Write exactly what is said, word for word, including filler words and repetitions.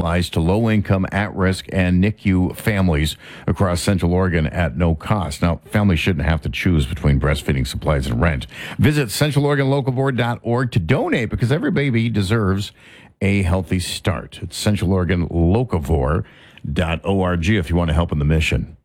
supplies to low-income, at-risk, and N I C U families across Central Oregon at no cost. Now, families shouldn't have to choose between breastfeeding supplies and rent. Visit central oregon local board dot org to donate because every baby deserves a healthy start. It's central oregon locavore dot org if you want to help in the mission.